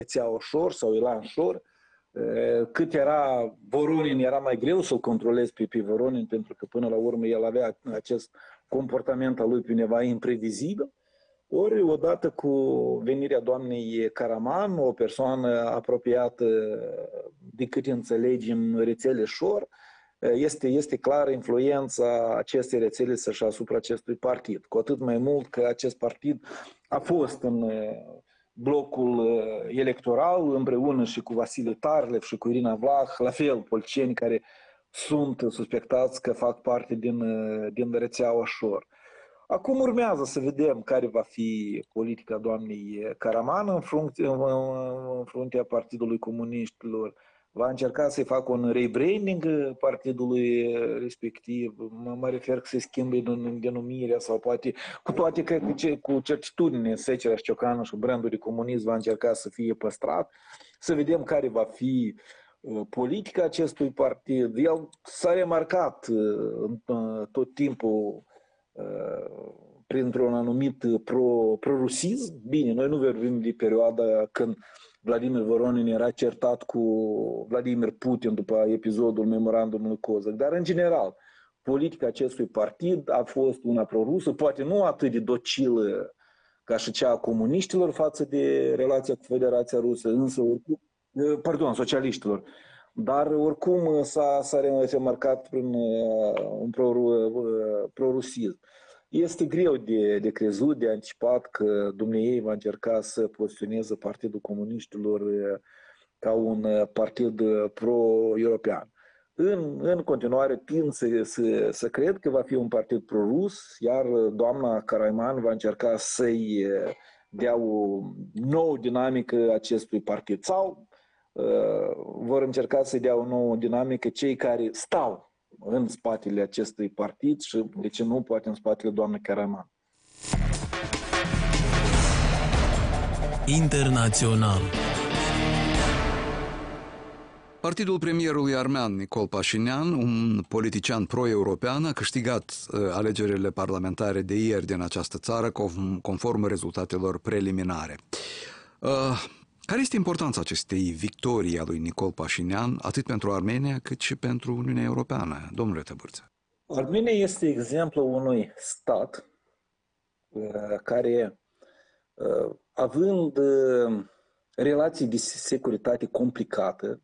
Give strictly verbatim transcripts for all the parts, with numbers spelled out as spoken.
rețea Shore sau Ilan Shore. Cât era Voronin, era mai greu să-l controlezi pe, pe Voronin, pentru că până la urmă el avea acest comportament al lui pe undeva imprevizibil. Ori, odată cu venirea doamnei Karaman, o persoană apropiată, de cât înțelegem, rețele Shore, este, este clară influența acestei rețele să-și asupra acestui partid. Cu atât mai mult că acest partid a fost în blocul electoral împreună și cu Vasile Tarlev și cu Irina Vlah, la fel politicieni care sunt suspectați că fac parte din, din rețeaua Shore. Acum urmează să vedem care va fi politica doamnei Karaman în frunte, în fruntea Partidului Comuniștilor. Va încerca să-i facă un rebranding partidului respectiv, mă, mă refer că se schimbe denumirea sau poate, cu toate că cu certitudine Secerea și Ciocană și brandul de comunism va încerca să fie păstrat, să vedem care va fi politica acestui partid. El s-a remarcat tot timpul printr-un anumit pro, prorusism. Bine, noi nu vorbim de perioada când Vladimir Voronin era certat cu Vladimir Putin după episodul memorandumului Kozak, dar în general politica acestui partid a fost una prorusă, poate nu atât de docilă ca și cea a comuniștilor față de relația cu Federația Rusă, însă oricum, pardon, socialiștilor, dar oricum s-a, s-a remarcat prin un prorusism. Este greu de, de crezut, de anticipat că dumneiei va încerca să poziționeze Partidul Comuniștilor ca un partid pro-european. În, în continuare tind să, să, să cred că va fi un partid pro-rus, iar doamna Karaman va încerca să-i dea o nouă dinamică acestui partid sau uh, vor încerca să-i dea o nouă dinamică cei care stau în spatele acestui partid și, de ce nu, poate în spatele doamnei Karaman. Internațional. Partidul premierului armean Nicol Pașinian, un politician pro-european, a câștigat uh, alegerile parlamentare de ieri din această țară conform rezultatelor preliminare. Uh, Care este importanța acestei victorii a lui Nicol Pașinian, atât pentru Armenia, cât și pentru Uniunea Europeană, domnule Tăbârță? Armenia este exemplul unui stat care, având relații de securitate complicate,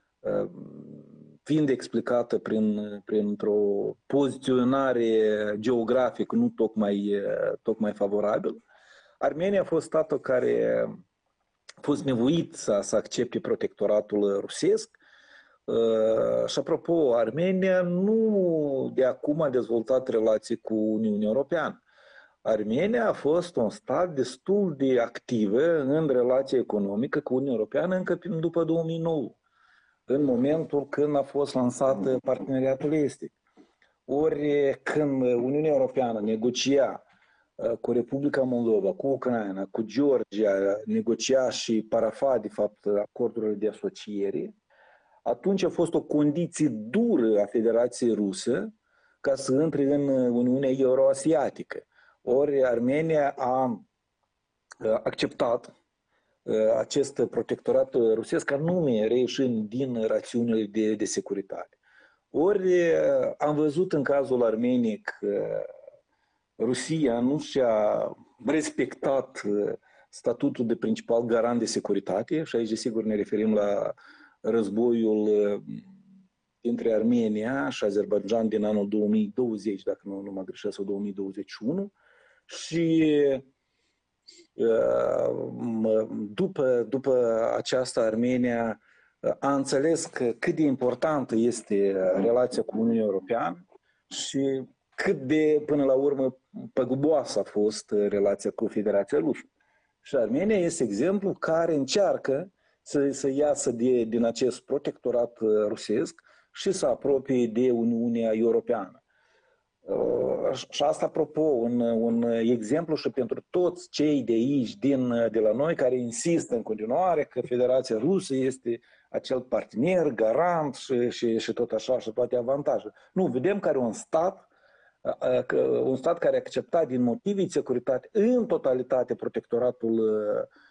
fiind explicată prin, printr-o poziționare geografică nu tocmai, tocmai favorabilă, Armenia a fost statul care a fost nevoit să, să accepte protectoratul rusesc. Uh, și apropo, Armenia nu de acum a dezvoltat relații cu Uniunea Europeană. Armenia a fost un stat destul de activ în relația economică cu Uniunea Europeană încă după două mii nouă, în momentul când a fost lansat parteneriatul estic. Ori când Uniunea Europeană negocia cu Republica Moldova, cu Ucraina, cu Georgia, negocia și parafa, de fapt, acordurile de asociere, atunci a fost o condiție dură a Federației Ruse ca să intre în Uniunea Euroasiatică. Ori Armenia a acceptat acest protectorat rusesc anume reieșind din rațiunile de, de securitate. Ori am văzut în cazul Armeniei că Rusia nu și-a respectat statutul de principal garant de securitate și aici desigur ne referim la războiul dintre Armenia și Azerbaijan din anul două mii douăzeci, dacă nu, nu mă greșesc, sau două mii douăzeci și unu. Și după, după aceasta Armenia a înțeles că cât de importantă este relația cu Uniunea Europeană și cât de, până la urmă, păguboasă a fost relația cu Federația Rusă. Și Armenia este exemplu care încearcă să, să iasă de, din acest protectorat rusesc și să apropie de Uniunea Europeană. Și asta, apropo, un, un exemplu și pentru toți cei de aici, din, de la noi, care insistă în continuare că Federația Rusă este acel partener, garant și, și, și tot așa, și toate avantajele. Nu, vedem că are un stat, un stat care a acceptat din motive de securitate în totalitate protectoratul